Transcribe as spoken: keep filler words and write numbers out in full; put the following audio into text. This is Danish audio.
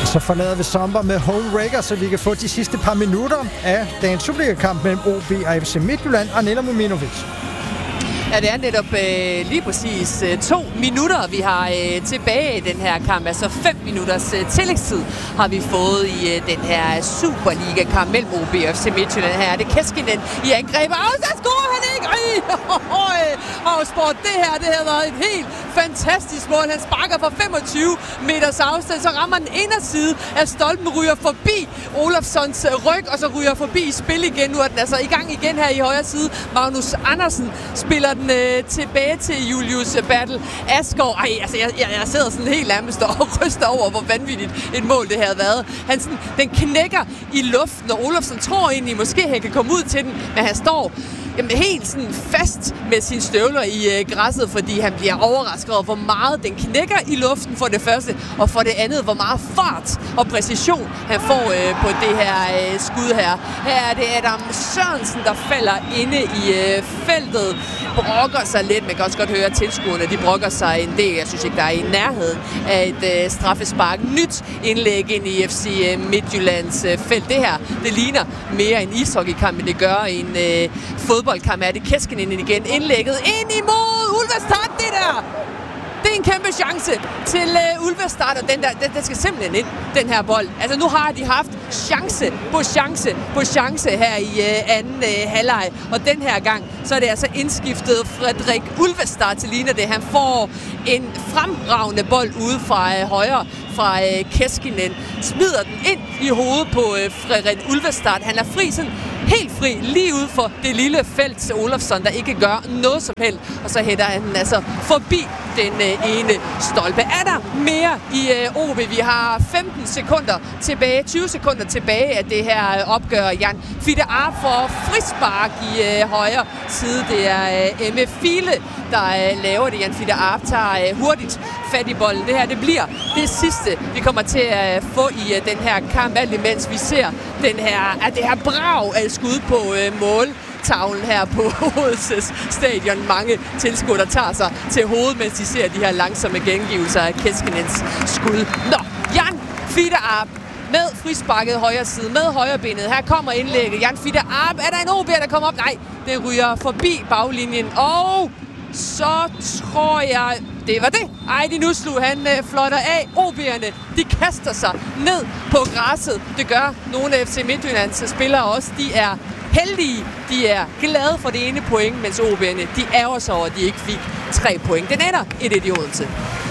Så forlader vi Sommer med Home Wrecker, så vi kan få de sidste par minutter af dagens Superliga-kamp mellem O B og F C Midtjylland og Nela Muminovic. Ja, det er netop øh, lige præcis øh, to minutter, vi har øh, tilbage i den her kamp. Altså fem minutters øh, tillægstid har vi fået i øh, den her Superliga-kamp mellem O B og F C Midtjylland. Her er det Keskinen i angrebet. Og så scorer han ikke! Og sport, det her, det har været et helt fantastisk mål. Han sparker fra femogtyve meters afstand, så rammer den inderside af stolpen, ryger forbi Olofssons ryg, og så ryger forbi i spil igen. Nu er den altså i gang igen her i højre side. Magnus Andersen spiller den øh, tilbage til Julius Bertel Asgaard. Ej, altså jeg, jeg, jeg sidder sådan helt nærmest og ryster over, hvor vanvittigt et mål det havde været. Han sådan, den knækker i luften, og Olofsson tror egentlig måske, han kan komme ud til den, men han står jamen, helt sådan fast med sine støvler i øh, græsset, fordi han bliver overrasket over, hvor meget den knækker i luften for det første, og for det andet, hvor meget fart og præcision han får øh, på det her øh, skud her. Her er det Adam Sørensen, der falder inde i øh, feltet, brokker sig lidt. Man kan også godt høre, at tilskuerne de brokker sig en del. Jeg synes ikke, der er i nærheden af et øh, straffespark. Nyt indlæg ind i F C Midtjyllands øh, felt. Det her, det ligner mere en ishockeykamp, end det gør en øh, fodboldkamp. Er det Keskinen igen indlægget ind imod Ulvestad, det der! Det er en kæmpe chance til uh, Ulvestad, og den, der, den, den skal simpelthen ind, den her bold. Altså nu har de haft chance på chance på chance her i uh, anden uh, halvleg, og den her gang, så er det altså indskiftet Frederik Ulvestad til ligner det. Han får en fremragende bold ude fra uh, højre, fra uh, Keskinen, smider den ind i hovedet på uh, Frederik Ulvestad. Han er fri sådan helt fri, lige ude for det lille felt til Olofsson, der ikke gør noget som helst. Og så hætter han altså forbi den øh, ene stolpe. Er der mere i øh, O B? Vi har femten sekunder tilbage, tyve sekunder tilbage af det her øh, opgør. Jan Fitte Arp for frispark i øh, højre side. Det er øh, Emme File, der øh, laver det. Jan Fitte Arp tager øh, hurtigt fat i bolden. Det her, det bliver det sidste, vi kommer til at få i øh, den her kamp, alt imens vi ser den her, at det her brag af skud på øh, mål. Tavlen her på Odense Stadion. Mange tilskuere, der tager sig til hovedet, mens de ser de her langsomme gengivelser af Keskinens skud. Nå, Jan Fitte Arp med frisparket højre side, med højrebenet. Her kommer indlægget. Jan Fitte Arp. Er der en O B'er, der kommer op? Nej, den ryger forbi baglinjen. Og så tror jeg, det var det. Ej, de nu slog han øh, flotter af. O B'erne, de kaster sig ned på græsset. Det gør nogle af F C Midtjyllands spillere også. De er heldige. De er glade for det ene point, mens O B'erne, de ærger sig over, at de ikke fik tre point. Den ender et et i Odense.